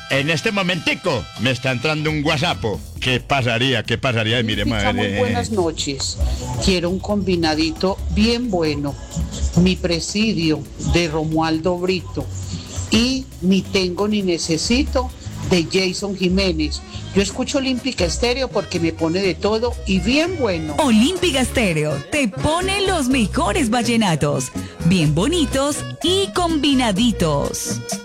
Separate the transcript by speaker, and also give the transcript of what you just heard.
Speaker 1: En este momentico me está entrando un WhatsApp. ¿Qué pasaría? ¿Qué pasaría? Mire,
Speaker 2: Muy
Speaker 1: madre.
Speaker 2: buenas noches. Quiero un combinadito bien bueno. Mi presidio de Romualdo Brito. Y ni tengo ni necesito de Jason Jiménez. Yo escucho Olímpica Estéreo porque me pone de todo y bien bueno.
Speaker 3: Olímpica Estéreo te pone los mejores vallenatos, bien bonitos y combinaditos.